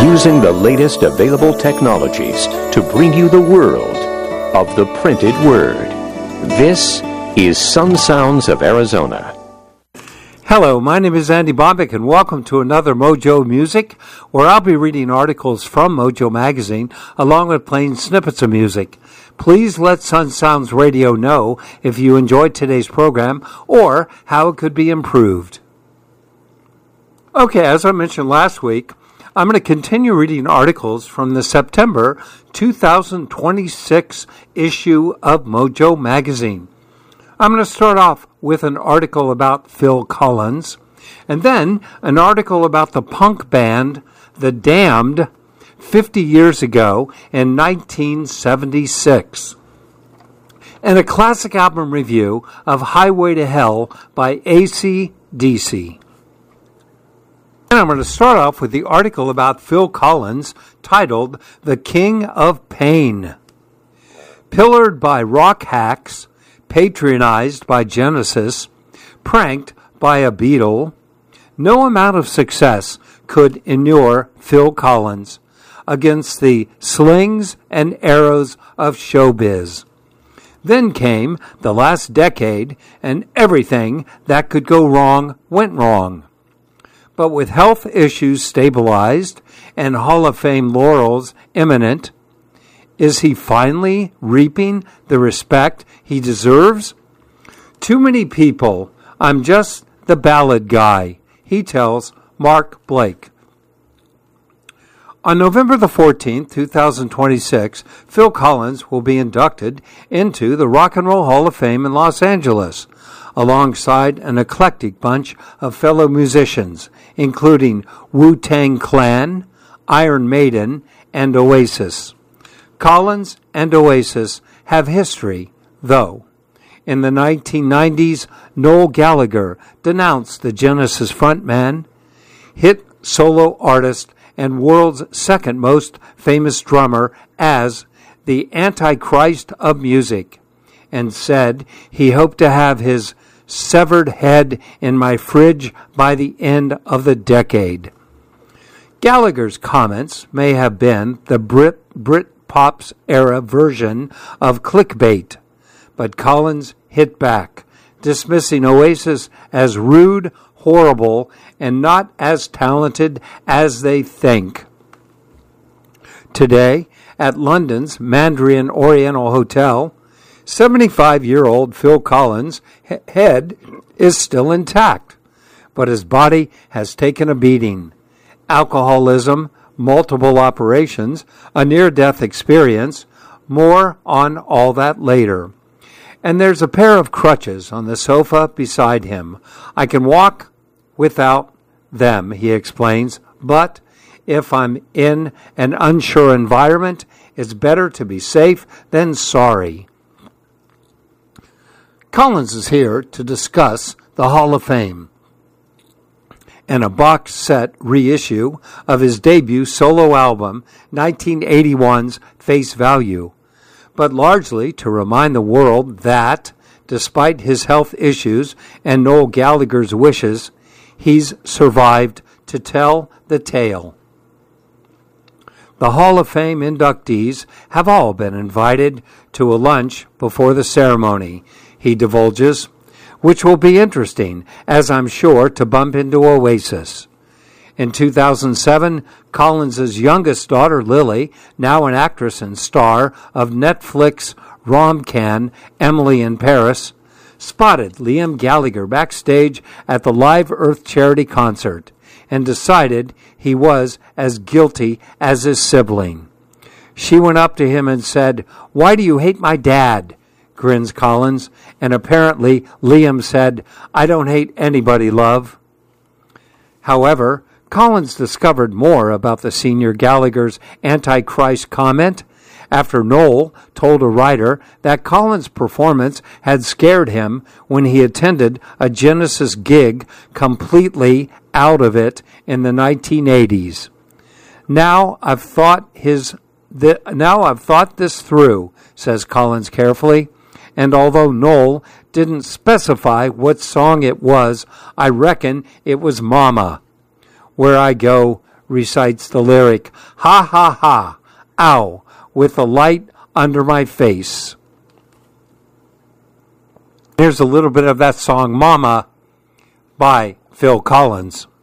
using the latest available technologies to bring you the world of the printed word. This is Sun Sounds of Arizona. Hello, my name is Andy Bombick, and welcome to another Mojo Music, where I'll be reading articles from Mojo Magazine, along with playing snippets of music. Please let Sun Sounds Radio know if you enjoyed today's program or how it could be improved. Okay, as I mentioned last week, I'm going to continue reading articles from the September 2026 issue of Mojo Magazine. I'm going to start off with an article about Phil Collins, and then an article about the punk band The Damned 50 years ago in 1976, and a classic album review of Highway to Hell by AC/DC. And I'm going to start off with the article about Phil Collins titled The King of Pain. Pillared by rock hacks, patronized by Genesis, pranked by a Beatle, no amount of success could inure Phil Collins against the slings and arrows of showbiz. Then came the last decade, and everything that could go wrong went wrong. But with health issues stabilized and Hall of Fame laurels imminent, is he finally reaping the respect he deserves? Too many people, I'm just the ballad guy, he tells Mark Blake. On November the 14th, 2026, Phil Collins will be inducted into the Rock and Roll Hall of Fame in Los Angeles, alongside an eclectic bunch of fellow musicians, including Wu-Tang Clan, Iron Maiden, and Oasis. Collins and Oasis have history, though. In the 1990s, Noel Gallagher denounced the Genesis frontman, hit solo artist, and world's second most famous drummer as the Antichrist of music, and said he hoped to have his severed head in my fridge by the end of the decade. Gallagher's comments may have been the Britpop's era version of clickbait, but Collins hit back, dismissing Oasis as rude, horrible, and not as talented as they think. Today, at London's Mandarin Oriental Hotel, 75-year-old Phil Collins' head is still intact, but his body has taken a beating. Alcoholism, multiple operations, a near-death experience, more on all that later. And there's a pair of crutches on the sofa beside him. I can walk without them, he explains, but if I'm in an unsure environment, it's better to be safe than sorry. Collins is here to discuss the Hall of Fame and a box set reissue of his debut solo album, 1981's Face Value, but largely to remind the world that, despite his health issues and Noel Gallagher's wishes, he's survived to tell the tale. The Hall of Fame inductees have all been invited to a lunch before the ceremony, he divulges, which will be interesting, as I'm sure to bump into Oasis. In 2007, Collins' youngest daughter, Lily, now an actress and star of Netflix rom-com Emily in Paris, spotted Liam Gallagher backstage at the Live Earth charity concert and decided he was as guilty as his sibling. She went up to him and said, "Why do you hate my dad?" grins Collins, and apparently Liam said, "I don't hate anybody, love." However, Collins discovered more about the senior Gallagher's Antichrist comment after Noel told a writer that Collins' performance had scared him when he attended a Genesis gig completely out of it in the 1980s. Now I've thought this through, says Collins carefully, and although Noel didn't specify what song it was, I reckon it was Mama. Where I go, recites the lyric, ha ha ha, ow, with the light under my face. Here's a little bit of that song, Mama, by Phil Collins.